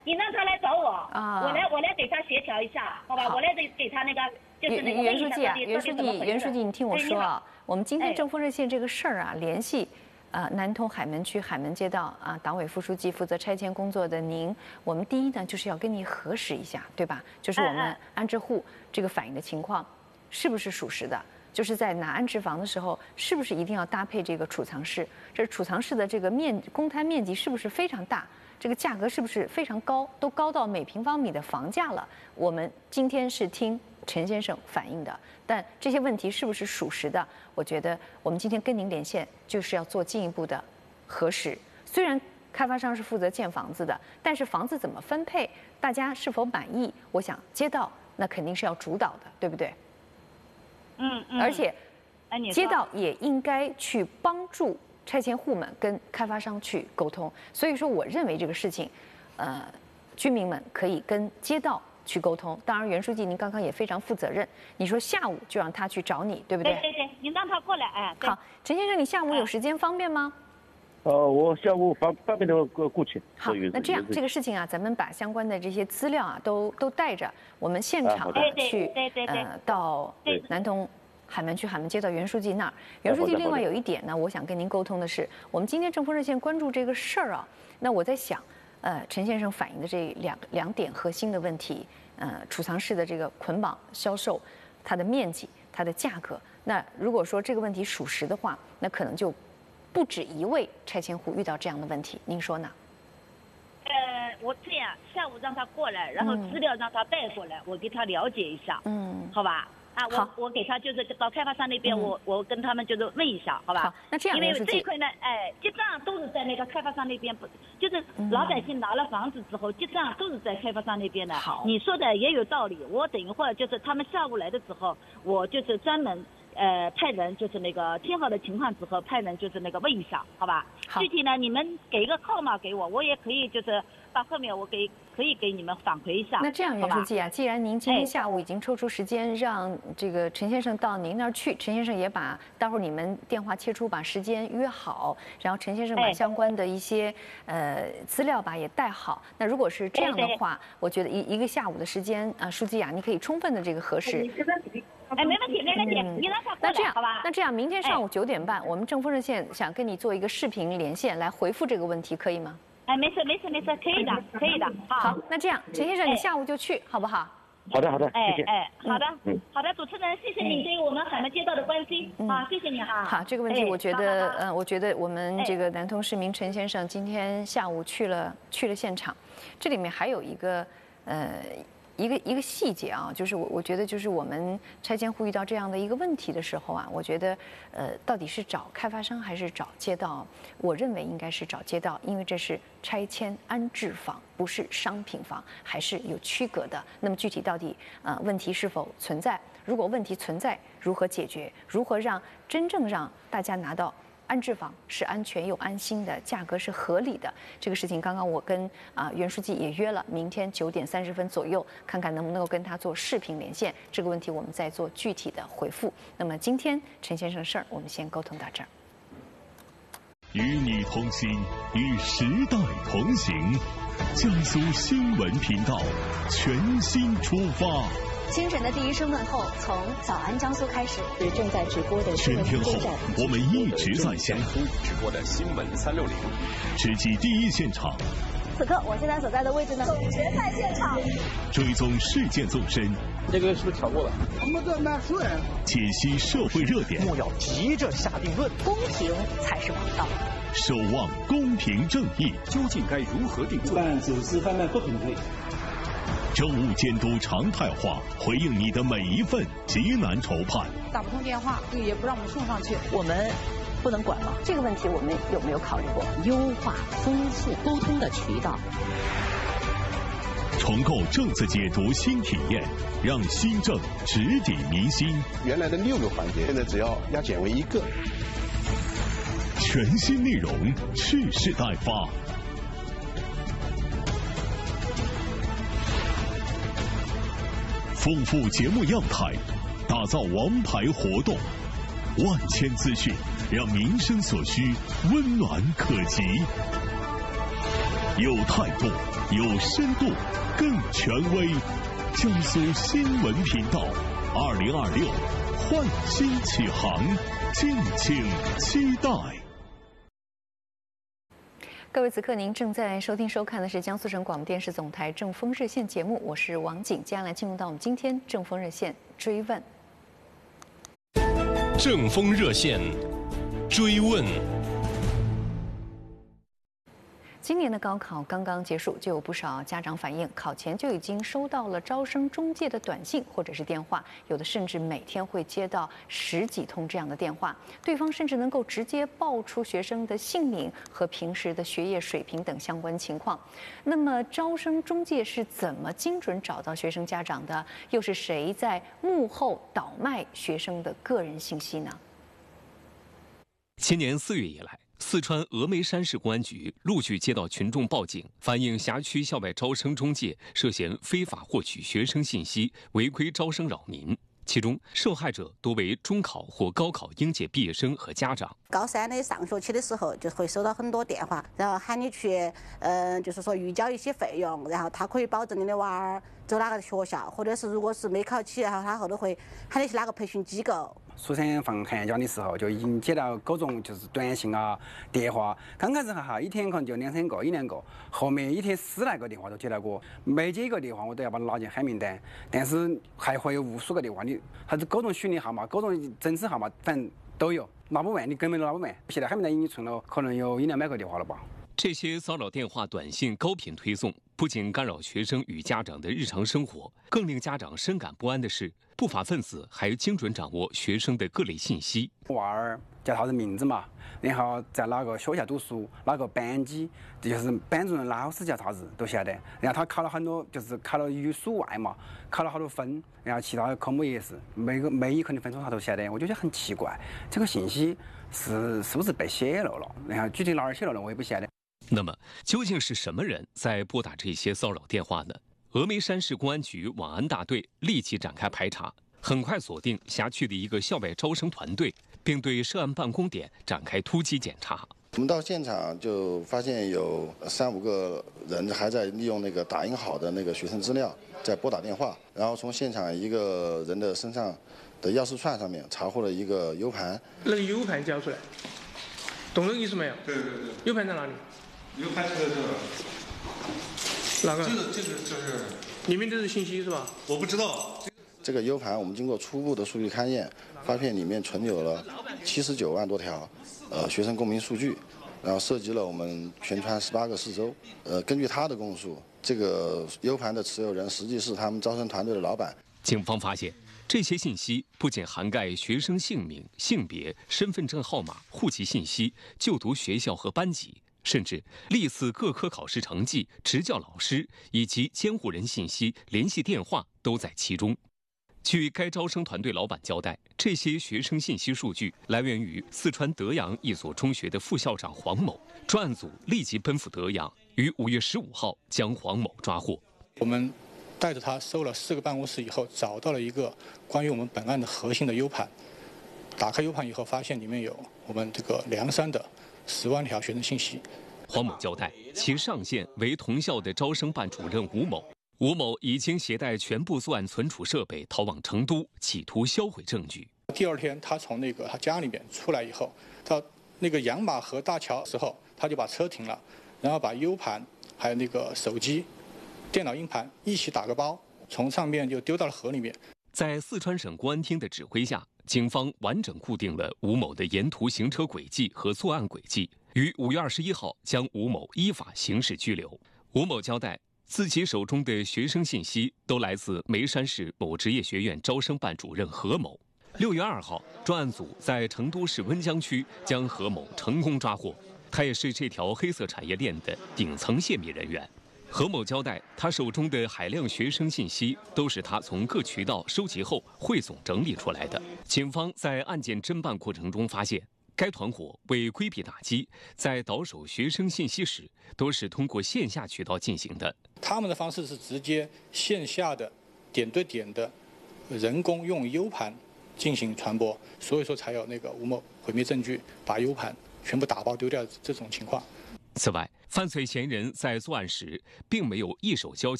你让他来找我啊，我来给他协调一下，好吧？我来给他那个就是那个袁书记啊，袁书记，你听我说啊，我们今天正风热线这个事儿啊，联系南通海门区海门街道党委副书记负责拆迁工作的您，我们第一呢就是要跟你核实一下，对吧？就是我们安置户这个反映的情况是不是属实的？就是在拿安置房的时候，是不是一定要搭配这个储藏室？这储藏室的这个公摊面积是不是非常大？这个价格是不是非常高？都高到每平方米的房价了？我们今天是听陈先生反映的，但这些问题是不是属实的？我觉得我们今天跟您连线，就是要做进一步的核实。虽然开发商是负责建房子的，但是房子怎么分配，大家是否满意？我想街道那肯定是要主导的，对不对？而且街道也应该去帮助拆迁户们跟开发商去沟通。所以说，我认为这个事情，居民们可以跟街道去沟通。当然，袁书记您刚刚也非常负责任，你说下午就让他去找你，对不对？ 对，你让他过来，哎。 好，陈先生，你下午有时间方便吗？ 我下午方便的过去。 好，那这样这个事情啊，咱们把相关的这些资料啊都带着，我们现场去到南通海门区海门街道袁书记那儿。袁书记，另外有一点呢，我想跟您沟通的是，我们今天正风热线关注这个事儿啊，那我在想，陈先生反映的这两点核心的问题，储藏室的这个捆绑销售，它的面积、它的价格，那如果说这个问题属实的话，那可能就不止一位拆迁户遇到这样的问题，您说呢？ 我这样下午让他过来，然后资料让他带过来，我给他了解一下，好吧？我给他就是到开发商那边，我跟他们就是问一下，好吧？ 好，那这样， 因为这一块呢，结账都是在那个开发商那边，不就是老百姓拿了房子之后，结账都是在开发商那边的。 好， 你说的也有道理。我等一会儿就是他们下午来的时候，我就是专门派人就是那个听好的情况之后，派人就是那个问一下，好吧？ 好， 具体呢，你们给一个号码给我，我也可以就是到后面我可以给你们反馈一下。 那这样，袁书记啊，既然您今天下午已经抽出时间让这个陈先生到您那儿去，陈先生也把待会儿你们电话切出，把时间约好，然后陈先生把相关的一些资料吧也带好。那如果是这样的话，我觉得一个下午的时间书记啊，你可以充分的这个核实。 没问题，你让他过来，好吧？ 那这样，明天上午9点半，我们正风热线想跟你做一个视频连线，来回复这个问题，可以吗？ 没事，可以的。好， 那这样，陈先生，你下午就去，好不好？ 好的，谢谢。 好的，主持人，谢谢你对我们海门街道的关心啊，谢谢你哈。 好，这个问题我觉得，我觉得我们这个南通市民陈先生今天下午去了现场，这里面还有一个一个细节啊，就是我觉得就是我们拆迁户遇到这样的一个问题的时候啊，我觉得到底是找开发商还是找街道？我认为应该是找街道，因为这是拆迁安置房，不是商品房，还是有区隔的。那么具体到底问题是否存在？如果问题存在，如何解决？如何真正让大家拿到安置房是安全又安心的，价格是合理的。这个事情刚刚我跟袁书记也约了，明天9点30分左右，看看能不能够跟他做视频连线。这个问题我们再做具体的回复。那么今天陈先生的事儿，我们先沟通到这儿。 与你同行，与时代同行。江苏新闻频道全新出发。 清晨的第一声问候，从早安江苏开始。正在直播的全天候，我们一直在江苏直播的新闻360， 直击第一现场。 此刻我现在所在的位置呢，总决赛现场， 追踪事件纵深。 这个是不是调过了？ 我们这蛮顺。 解析社会热点， 莫要急着下定论， 公平才是王道。 守望公平正义， 究竟该如何定罪？ 办走私贩卖不平等。 政务监督常态化，回应你的每一份急难愁盼。 打不通电话，也不让我们送上去， 我们不能管吗？这个问题我们有没有考虑过优化、丰富沟通的渠道？ 重构政策解读新体验，让新政直抵民心。 原来的6个环节，现在只要压减为1个。 全新内容，蓄势待发。丰富节目样态，打造王牌活动，万千资讯，让民生所需温暖可及。有态度， 有深度，更权威。江苏新闻频道2026焕新启航，敬请期待。 各位，此刻您正在收听收看的是江苏省广播电视总台正风热线节目，我是王景。接下来进入到我们今天正风热线追问。 正风热线追问。 今年的高考刚刚结束，就有不少家长反映，考前就已经收到了招生中介的短信或者是电话，有的甚至每天会接到10几通这样的电话，对方甚至能够直接报出学生的姓名和平时的学业水平等相关情况。那么，招生中介是怎么精准找到学生家长的？又是谁在幕后倒卖学生的个人信息呢？ 今年4月以来，四川峨眉山市公安局陆续接到群众报警，反映辖区校外招生中介涉嫌非法获取学生信息，违规招生扰民。其中，受害者多为中考或高考应届毕业生和家长。 高3的上学期的时候，就会收到很多电话，然后喊你去，就是说预交一些费用，然后他可以保证你的娃儿走哪个学校，或者是如果是没考起，然后他后头会喊你去哪个培训机构。 暑天放寒假的时候，就已经接到各种就是短信啊、电话。刚开始一天可能就2、3个、1、2个，后面一天10来个电话都接到过。每接一个电话，我都要把它拉进黑名单。但是还会有无数个电话，还是各种虚拟号码、各种真实号码，反正都有。拉不完，你根本都拉不完。现在黑名单已经存了，可能有100-200个电话了吧。 这些骚扰电话、短信高频推送，不仅干扰学生与家长的日常生活，更令家长深感不安的是，不法分子还精准掌握学生的各类信息。 娃儿叫啥子名字嘛，然后在哪个学校读书，哪个班级，就是班主任、老师叫啥子都晓得。然后他考了很多，就是考了语数外嘛，考了好多分，然后其他的科目也是，每一科的分数他都晓得。我就觉得很奇怪，这个信息是不是被泄露了？然后具体哪儿泄露了，我也不晓得。 那么，究竟是什么人在拨打这些骚扰电话呢？峨眉山市公安局网安大队立即展开排查，很快锁定辖区的一个校外招生团队，并对涉案办公点展开突击检查。 我们到现场就发现有3、5个人还在利用那个打印好的那个学生资料在拨打电话，然后从现场一个人的身上的钥匙串上面查获了一个 U 盘。 那个 U 盘交出来，懂这个意思没有？ 对。 U 盘在哪里 ？U 盘是这个。 哪个？ 这个就是里面都是信息是吧？ 我不知道。 这个 U 盘我们经过初步的数据勘验，发现里面存有了79万多条学生公民数据，然后涉及了我们全川18个市州。根据他的供述，这个 U 盘的持有人实际是他们招生团队的老板。 警方发现，这些信息不仅涵盖学生姓名、性别、身份证号码、户籍信息、就读学校和班级，甚至历次各科考试成绩、执教老师以及监护人信息、联系电话都在其中。据该招生团队老板交代，这些学生信息数据来源于四川德阳一所中学的副校长黄某。专案组立即奔赴德阳，于5月15号将黄某抓获。 我们带着他搜了4个办公室以后，找到了一个关于我们本案的核心的 U 盘。打开 U 盘以后，发现里面有我们这个凉山的10万条学生信息。 黄某交代，其上线为同校的招生办主任吴某。吴某已经携带全部作案存储设备逃往成都，企图销毁证据。 第2天，他从他家里面出来以后，到那个杨马河大桥的时候，他就把车停了，然后把 U 盘还有那个手机、电脑硬盘一起打个包，从上面就丢到了河里面。 在四川省公安厅的指挥下，警方完整固定了吴某的沿途行车轨迹和作案轨迹，于5月21号将吴某依法刑事拘留。吴某交代，自己手中的学生信息都来自眉山市某职业学院招生办主任何某。6月2号，专案组在成都市温江区将何某成功抓获，他也是这条黑色产业链的顶层泄密人员。何某交代，他手中的海量学生信息都是他从各渠道收集后汇总整理出来的。警方在案件侦办过程中发现，该团伙为规避打击，在倒手学生信息时都是通过线下渠道进行的。 他们的方式是直接线下的点对点的人工用 U 盘进行传播，所以说才有那个吴某毁灭证据，把 U 盘全部打包丢掉这种情况。 此外，犯罪嫌疑人在作案时并没有一手交